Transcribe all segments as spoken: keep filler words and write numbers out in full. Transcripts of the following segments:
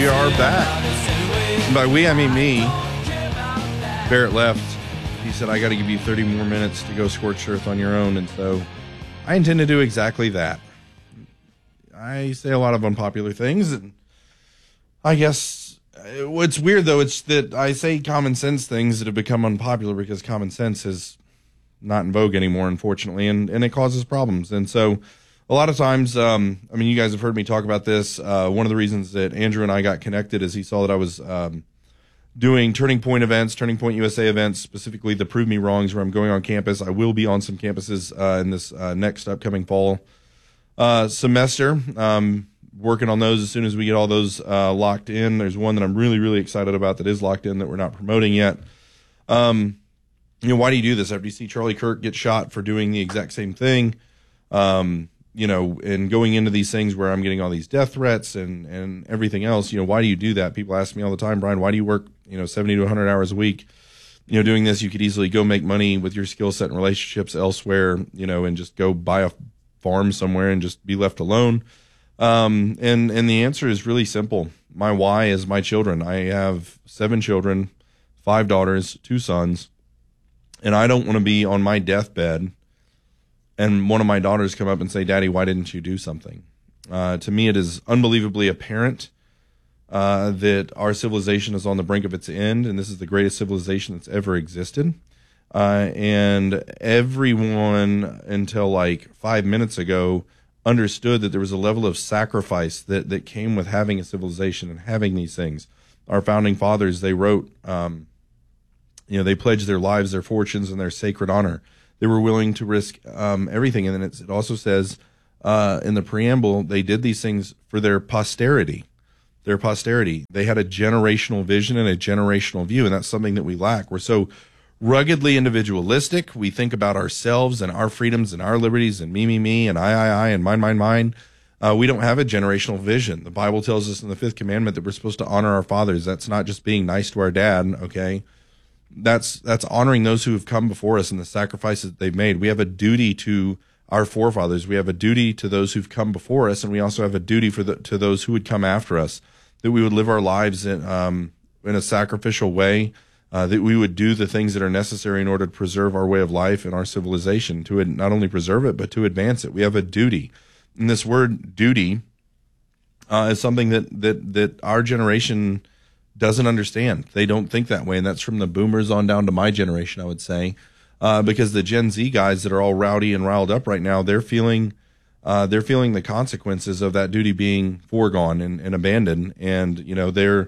We are back. And by we, I mean me. Barrett left. He said, I got to give you thirty more minutes to go scorched earth on your own. And so I intend to do exactly that. I say a lot of unpopular things. And I guess what's weird, though, it's that I say common sense things that have become unpopular because common sense is not in vogue anymore, unfortunately, and, and it causes problems. And so a lot of times, um, I mean, you guys have heard me talk about this. Uh, one of the reasons that Andrew and I got connected is he saw that I was um, doing Turning Point events, Turning Point U S A events, specifically the Prove Me Wrongs, where I'm going on campus. I will be on some campuses uh, in this uh, next upcoming fall uh, semester, um, working on those as soon as we get all those uh, locked in. There's one that I'm really, really excited about that is locked in that we're not promoting yet. Um, you know, why do you do this? After you see Charlie Kirk get shot for doing the exact same thing, um, you know, and going into these things where I'm getting all these death threats and, and everything else, you know, why do you do that? People ask me all the time, Brian, why do you work, you know, seventy to one hundred hours a week? You know, doing this, you could easily go make money with your skill set and relationships elsewhere, you know, and just go buy a farm somewhere and just be left alone. Um, and, and the answer is really simple. My why is my children. I have seven children, five daughters, two sons, and I don't want to be on my deathbed and one of my daughters come up and say, Daddy, why didn't you do something? Uh, to me, it is unbelievably apparent uh, that our civilization is on the brink of its end, and this is the greatest civilization that's ever existed. Uh, and everyone, until like five minutes ago, understood that there was a level of sacrifice that, that came with having a civilization and having these things. Our founding fathers, they wrote, um, you know, they pledged their lives, their fortunes, and their sacred honor. They were willing to risk um, everything. And then it's, it also says uh, in the preamble, they did these things for their posterity. Their posterity. They had a generational vision and a generational view, and that's something that we lack. We're so ruggedly individualistic. We think about ourselves and our freedoms and our liberties and me, me, me, and I, I, I, and mine, mine, mine. Uh, we don't have a generational vision. The Bible tells us in the fifth commandment that we're supposed to honor our fathers. That's not just being nice to our dad, okay? That's that's honoring those who have come before us and the sacrifices that they've made. We have a duty to our forefathers. We have a duty to those who've come before us, and we also have a duty for the, to those who would come after us, that we would live our lives in, um, in a sacrificial way, uh, that we would do the things that are necessary in order to preserve our way of life and our civilization, to not only preserve it, but to advance it. We have a duty. And this word duty uh, is something that, that, that our generation doesn't understand. They don't think that way, and that's from the boomers on down to my generation, I would say, uh, because the Gen Z guys that are all rowdy and riled up right now, they're feeling uh, they're feeling the consequences of that duty being foregone and, and abandoned. And you know, they're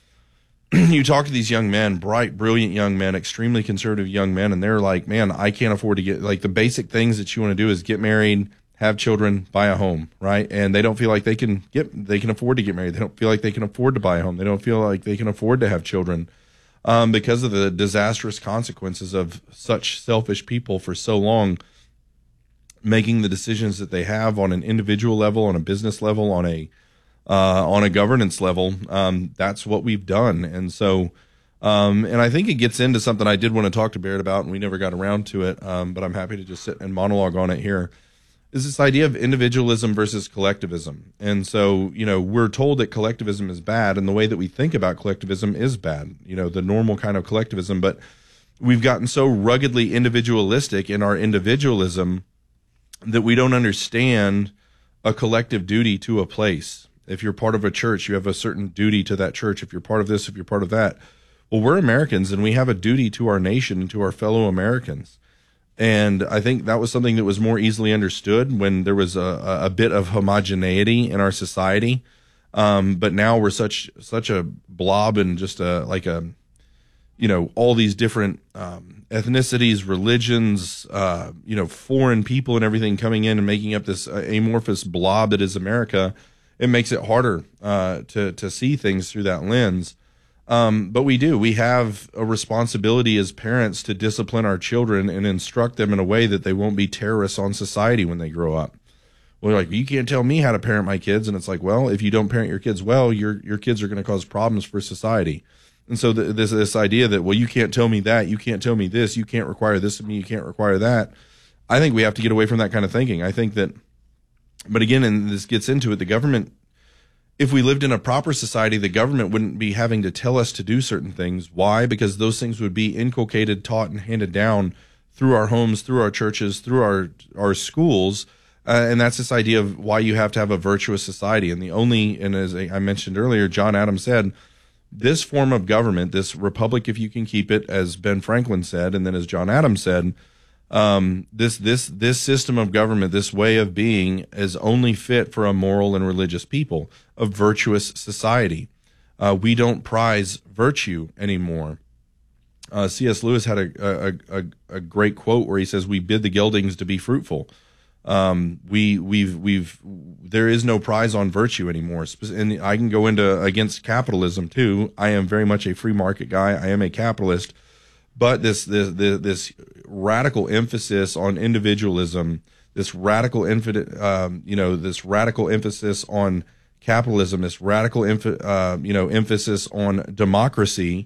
you talk to these young men, bright, brilliant young men, extremely conservative young men, and they're like, man, I can't afford to get, like, the basic things that you want to do is get married, have children, buy a home, right? And they don't feel like they can get, they can afford to get married. They don't feel like they can afford to buy a home. They don't feel like they can afford to have children, um, because of the disastrous consequences of such selfish people for so long making the decisions that they have on an individual level, on a business level, on a, uh, on a governance level. Um, that's what we've done. And so, um, and I think it gets into something I did want to talk to Barrett about, and we never got around to it. Um, but I'm happy to just sit and monologue on it here. Is this idea of individualism versus collectivism. And so, you know, we're told that collectivism is bad, and the way that we think about collectivism is bad, you know, the normal kind of collectivism. But we've gotten so ruggedly individualistic in our individualism that we don't understand a collective duty to a place. If you're part of a church, you have a certain duty to that church. If you're part of this, if you're part of that. Well, we're Americans, and we have a duty to our nation and to our fellow Americans. And I think that was something that was more easily understood when there was a, a bit of homogeneity in our society. Um, but now we're such such a blob and just a, like a, you know, all these different um, ethnicities, religions, uh, you know, foreign people and everything coming in and making up this uh, amorphous blob that is America. It makes it harder uh, to to see things through that lens. Um, but we do. We have a responsibility as parents to discipline our children and instruct them in a way that they won't be terrorists on society when they grow up. We're like, you can't tell me how to parent my kids. And it's like, well, if you don't parent your kids well, your your kids are going to cause problems for society. And so the, this this idea that, well, you can't tell me that, you can't tell me this, you can't require this of me, you can't require that. I think we have to get away from that kind of thinking. I think that, but again, and this gets into it, the government If we lived in a proper society, the government wouldn't be having to tell us to do certain things. Why? Because those things would be inculcated, taught, and handed down through our homes, through our churches, through our, our schools. Uh, and that's this idea of why you have to have a virtuous society. And the only, and as I mentioned earlier, John Adams said, this form of government, this republic, if you can keep it, as Ben Franklin said, and then as John Adams said, um, this this this system of government, this way of being, is only fit for a moral and religious people, a virtuous society. Uh, we don't prize virtue anymore. Uh, C S. Lewis had a, a a a great quote where he says, "We bid the geldings to be fruitful." Um, we, we've, we've, there is no prize on virtue anymore. And I can go into against capitalism too. I am very much a free market guy. I am a capitalist, but this, this, this, this radical emphasis on individualism, this radical, infi- um, you know, this radical emphasis on capitalism, this radical, emph- uh, you know, emphasis on democracy,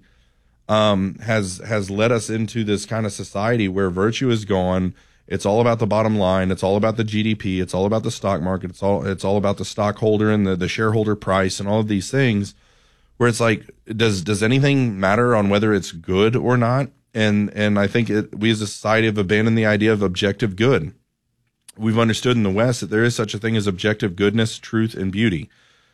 um, has, has led us into this kind of society where virtue is gone. It's all about the bottom line. It's all about the G D P. It's all about the stock market. It's all it's all about the stockholder and the, the shareholder price and all of these things, where it's like, does does anything matter on whether it's good or not? And and I think it, we as a society have abandoned the idea of objective good. We've understood in the West that there is such a thing as objective goodness, truth, and beauty.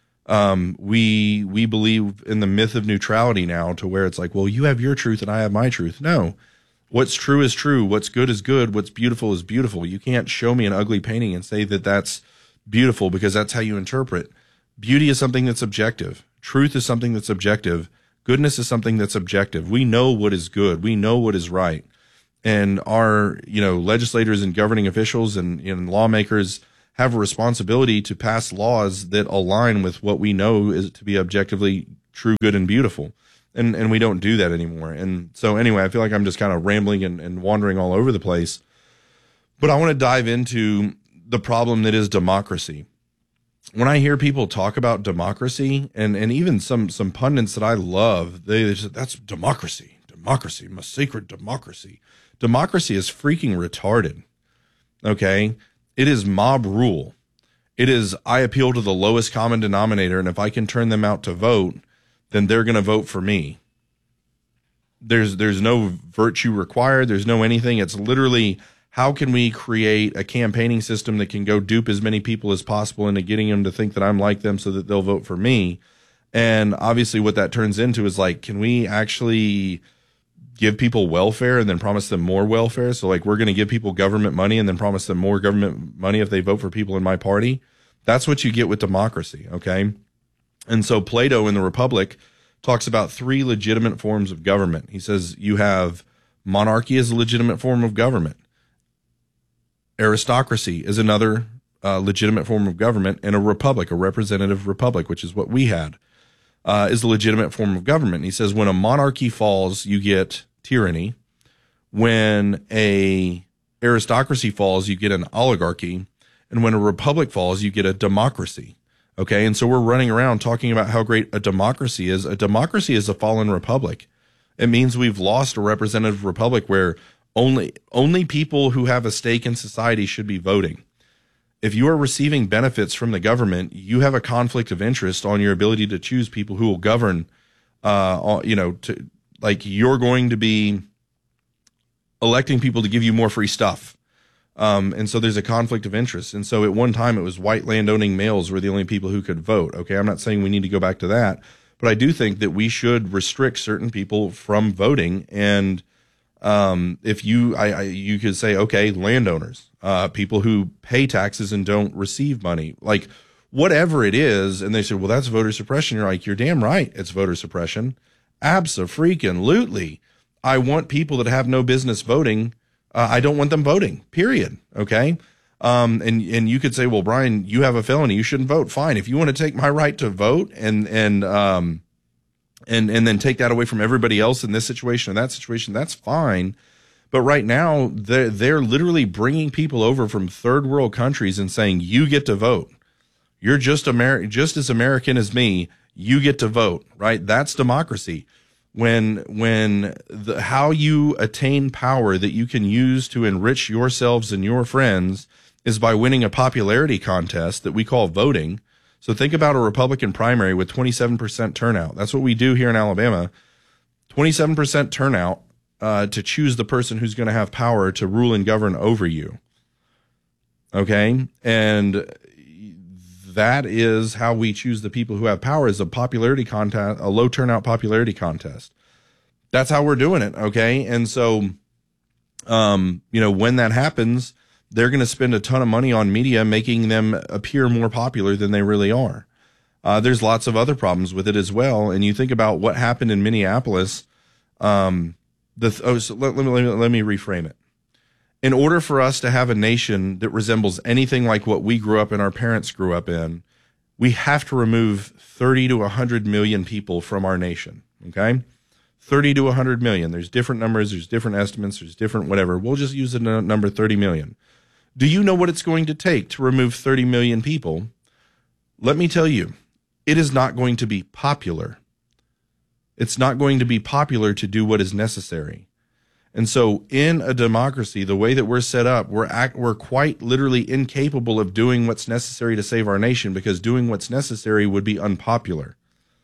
Um, we we believe in the myth of neutrality now, to where it's like, well, you have your truth and I have my truth. No. What's true is true. What's good is good. What's beautiful is beautiful. You can't show me an ugly painting and say that that's beautiful, because that's how you interpret. Beauty is something that's objective. Truth is something that's objective. Goodness is something that's objective. We know what is good. We know what is right. And our, you know, legislators and governing officials and, and lawmakers have a responsibility to pass laws that align with what we know is to be objectively true, good, and beautiful. And and we don't do that anymore. And so anyway, I feel like I'm just kind of rambling and, and wandering all over the place. But I want to dive into the problem that is democracy. When I hear people talk about democracy, and, and even some, some pundits that I love, they say, that's democracy, democracy, my sacred democracy. Democracy is freaking retarded, okay? It is mob rule. It is, I appeal to the lowest common denominator, and if I can turn them out to vote, then they're going to vote for me. There's there's no virtue required. There's no anything. It's literally, how can we create a campaigning system that can go dupe as many people as possible into getting them to think that I'm like them so that they'll vote for me? And obviously what that turns into is like, can we actually give people welfare and then promise them more welfare? So like, we're going to give people government money and then promise them more government money if they vote for people in my party. That's what you get with democracy, okay? And so Plato in the Republic talks about three legitimate forms of government. He says you have monarchy as a legitimate form of government. Aristocracy is another uh, legitimate form of government. And a republic, a representative republic, which is what we had, uh, is a legitimate form of government. And he says when a monarchy falls, you get tyranny. When a aristocracy falls, you get an oligarchy. And when a republic falls, you get a democracy. Okay, and so we're running around talking about how great a democracy is. A democracy is a fallen republic. It means we've lost a representative republic where only only people who have a stake in society should be voting. If you are receiving benefits from the government, you have a conflict of interest on your ability to choose people who will govern. Uh, you know, to like you're going to be electing people to give you more free stuff. Um, and so there's a conflict of interest. And so at one time it was white landowning males were the only people who could vote. Okay. I'm not saying we need to go back to that, but I do think that we should restrict certain people from voting. And, um, if you, I, I you could say, okay, landowners, uh, people who pay taxes and don't receive money, like whatever it is. And they said, well, that's voter suppression. You're like, you're damn right. It's voter suppression. Abso-freaking-lutely. I want people that have no business voting. Uh, I don't want them voting, period. Okay. Um, and, and you could say, well, Brian, you have a felony. You shouldn't vote. Fine. If you want to take my right to vote and, and, um, and, and then take that away from everybody else in this situation or that situation, that's fine. But right now they're, they're literally bringing people over from third world countries and saying, you get to vote. You're just Ameri- just as American as me. You get to vote, right? That's democracy. When, when the, how you attain power that you can use to enrich yourselves and your friends is by winning a popularity contest that we call voting. So think about a Republican primary with twenty-seven percent turnout. That's what we do here in Alabama. twenty-seven percent turnout uh, to choose the person who's going to have power to rule and govern over you. Okay? And that is how we choose the people who have power, is a popularity contest, a low turnout popularity contest. That's how we're doing it. Okay. And so, um, you know, when that happens, they're going to spend a ton of money on media, making them appear more popular than they really are. Uh, there's lots of other problems with it as well. And you think about what happened in Minneapolis. Um, the, oh, so let, let me, let me, let me reframe it. In order for us to have a nation that resembles anything like what we grew up and our parents grew up in, we have to remove thirty to one hundred million people from our nation, okay? thirty to one hundred million. There's different numbers, there's different estimates, there's different whatever. We'll just use the number thirty million. Do you know what it's going to take to remove thirty million people? Let me tell you, it is not going to be popular. It's not going to be popular to do what is necessary. And so in a democracy, the way that we're set up, we're act, we're quite literally incapable of doing what's necessary to save our nation, because doing what's necessary would be unpopular.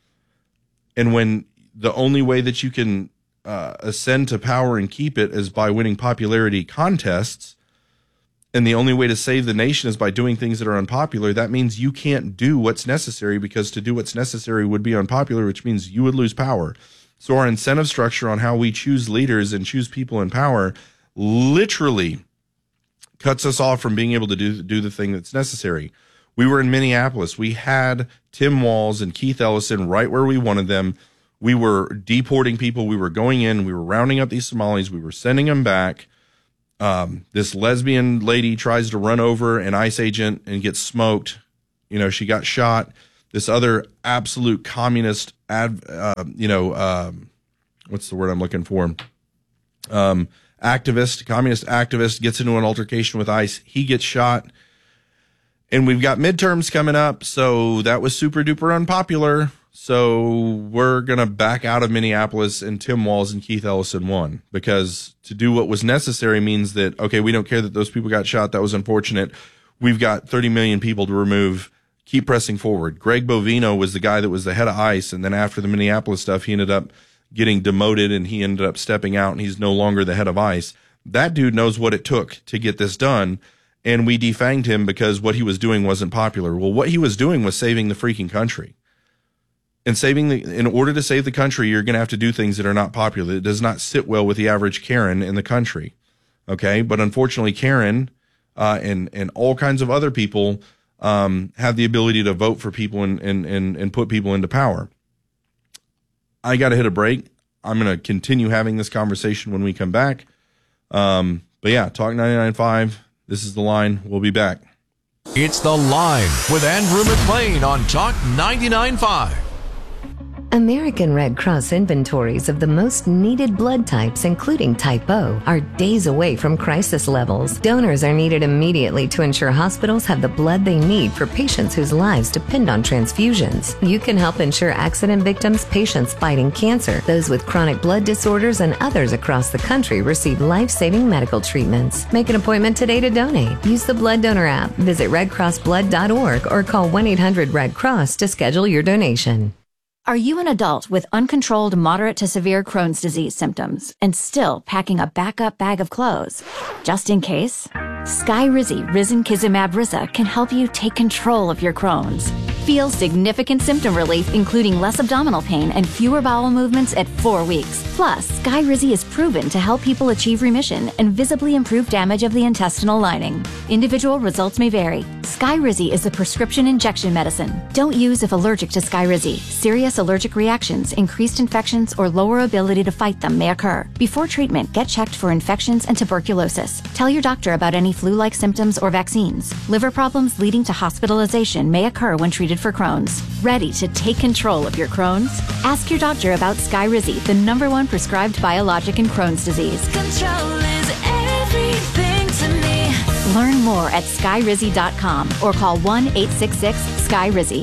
And when the only way that you can uh, ascend to power and keep it is by winning popularity contests, and the only way to save the nation is by doing things that are unpopular, that means you can't do what's necessary, because to do what's necessary would be unpopular, which means you would lose power. So our incentive structure on how we choose leaders and choose people in power literally cuts us off from being able to do, do the thing that's necessary. We were in Minneapolis. We had Tim Walz and Keith Ellison right where we wanted them. We were deporting people. We were going in. We were rounding up these Somalis. We were sending them back. Um, this lesbian lady tries to run over an ICE agent and gets smoked. You know, she got shot. This other absolute communist, ad, uh, you know, um, what's the word I'm looking for? Um, activist, communist activist gets into an altercation with ICE. He gets shot. And we've got midterms coming up. So that was super duper unpopular. So we're going to back out of Minneapolis, and Tim Walz and Keith Ellison won, because to do what was necessary means that, okay, we don't care that those people got shot. That was unfortunate. We've got thirty million people to remove. Keep pressing forward. Greg Bovino was the guy that was the head of ICE, and then after the Minneapolis stuff, he ended up getting demoted, and he ended up stepping out, and he's no longer the head of ICE. That dude knows what it took to get this done, and we defanged him because what he was doing wasn't popular. Well, what he was doing was saving the freaking country. And saving the, in order to save the country, you're going to have to do things that are not popular. It does not sit well with the average Karen in the country. Okay. But unfortunately, Karen, uh, and, and all kinds of other people, um, have the ability to vote for people and, and, and, and put people into power. I got to hit a break. I'm going to continue having this conversation when we come back. Um, but yeah, Talk ninety-nine point five. This is The Line. We'll be back. It's The Line with Andrew McLean on Talk ninety-nine point five. American Red Cross inventories of the most needed blood types, including Type O, are days away from crisis levels. Donors are needed immediately to ensure hospitals have the blood they need for patients whose lives depend on transfusions. You can help ensure accident victims, patients fighting cancer, those with chronic blood disorders, and others across the country receive life-saving medical treatments. Make an appointment today to donate. Use the Blood Donor app, visit red cross blood dot org, or call one eight hundred red cross to schedule your donation. Are you an adult with uncontrolled moderate to severe Crohn's disease symptoms and still packing a backup bag of clothes? Just in case, Skyrizi Risankizumab Risa can help you take control of your Crohn's. Feel significant symptom relief, including less abdominal pain and fewer bowel movements at four weeks. Plus, Skyrizi is proven to help people achieve remission and visibly improve damage of the intestinal lining. Individual results may vary. Skyrizi is a prescription injection medicine. Don't use if allergic to Skyrizi. Serious allergic reactions, increased infections, or lower ability to fight them may occur. Before treatment, get checked for infections and tuberculosis. Tell your doctor about any flu-like symptoms or vaccines. Liver problems leading to hospitalization may occur when treated for Crohn's. Ready to take control of your Crohn's? Ask your doctor about Skyrizi, the number one prescribed biologic in Crohn's disease. Control is everything to me. Learn more at skyrizi dot com or call one eight six six Skyrizi.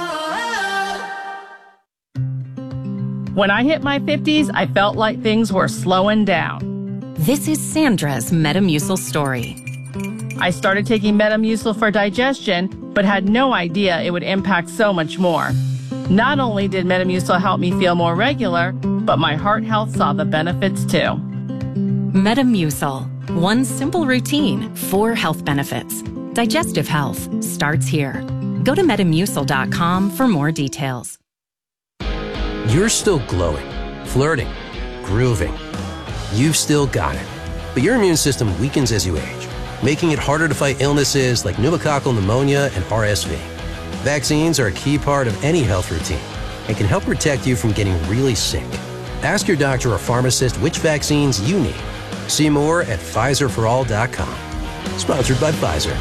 When I hit my fifties, I felt like things were slowing down. This is Sandra's Metamucil story. I started taking Metamucil for digestion, but had no idea it would impact so much more. Not only did Metamucil help me feel more regular, but my heart health saw the benefits too. Metamucil. One simple routine, four health benefits. Digestive health starts here. Go to metamucil dot com for more details. You're still glowing, flirting, grooving. You've still got it. But your immune system weakens as you age, making it harder to fight illnesses like pneumococcal pneumonia and R S V. Vaccines are a key part of any health routine and can help protect you from getting really sick. Ask your doctor or pharmacist which vaccines you need. See more at Pfizer for all dot com. Sponsored by Pfizer.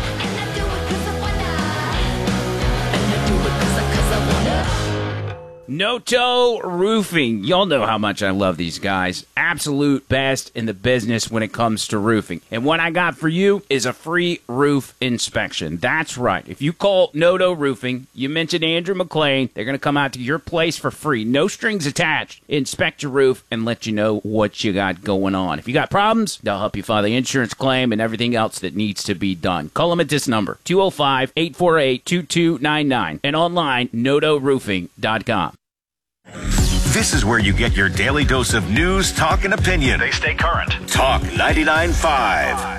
Noto Roofing. Y'all know how much I love these guys. Absolute best in the business when it comes to roofing. And what I got for you is a free roof inspection. That's right. If you call Noto Roofing, you mention Andrew McLean, they're going to come out to your place for free. No strings attached. Inspect your roof and let you know what you got going on. If you got problems, they'll help you file the insurance claim and everything else that needs to be done. Call them at this number, two oh five, eight four eight, two two nine nine, and online, noto roofing dot com. This is where you get your daily dose of news, talk, and opinion. They stay current. Talk ninety-nine point five.